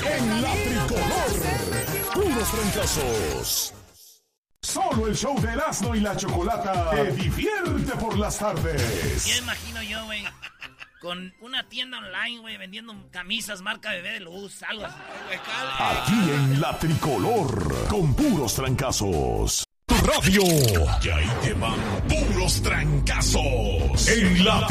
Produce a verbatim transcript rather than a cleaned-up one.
En la tricolor, puros trancazos. Solo el show de Erasmo y la Chocolata te divierte por las tardes. Ya imagino yo, güey, con una tienda online, güey, vendiendo camisas marca Bebé de Luz, algo así. Aquí en la tricolor, con puros trancazos. Tu radio. Y ahí te van puros trancazos. En la